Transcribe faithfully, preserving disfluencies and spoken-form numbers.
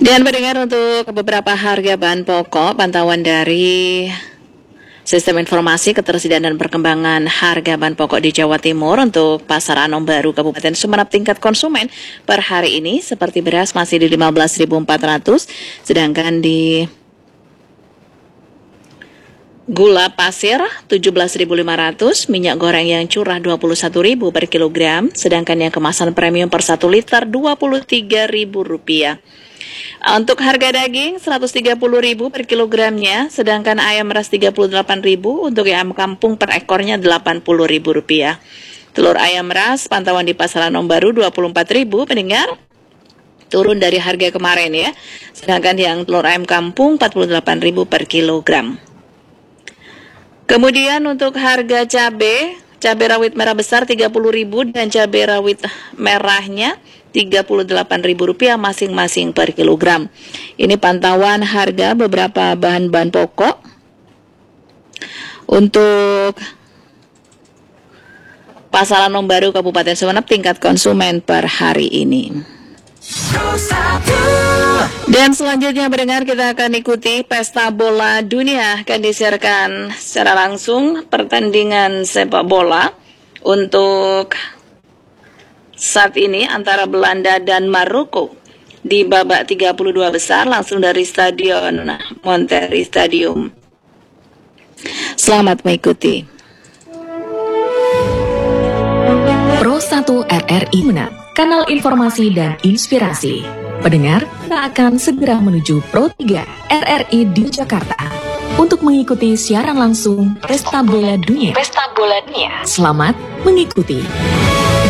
Dan pendengar, untuk beberapa harga bahan pokok, pantauan dari Sistem Informasi Ketersediaan dan Perkembangan Harga Bahan Pokok di Jawa Timur untuk Pasar Anom Baru Kabupaten Sumeneb tingkat konsumen per hari ini seperti beras masih di lima belas ribu empat ratus, sedangkan di gula pasir tujuh belas ribu lima ratus, minyak goreng yang curah dua puluh satu ribu per kilogram, sedangkan yang kemasan premium per satu liter dua puluh tiga ribu rupiah. Untuk harga daging seratus tiga puluh ribu per kilogramnya, sedangkan ayam ras tiga puluh delapan ribu, untuk ayam kampung per ekornya delapan puluh ribu rupiah. Telur ayam ras pantauan di Pasar Anom Baru dua puluh empat ribu, pendengar, turun dari harga kemarin ya. Sedangkan yang telur ayam kampung empat puluh delapan ribu per kilogram. Kemudian untuk harga cabai, cabai rawit merah besar tiga puluh ribu dan cabai rawit merahnya tiga puluh delapan ribu rupiah masing-masing per kilogram. Ini pantauan harga beberapa bahan-bahan pokok untuk Pasar Anom Baru Kabupaten Sumeneb tingkat konsumen per hari ini. Dan selanjutnya mendengar, kita akan ikuti Pesta Bola Dunia, akan disiarkan secara langsung pertandingan sepak bola untuk saat ini antara Belanda dan Maroko di babak tiga puluh dua besar langsung dari Stadion Monterrey Stadium. Selamat mengikuti. Pro satu R R I Sumeneb, kanal informasi dan inspirasi. Pendengar, kita akan segera menuju Pro tiga R R I di Jakarta untuk mengikuti siaran langsung Pesta Bola Dunia. Pesta Bola Dunia. Selamat mengikuti.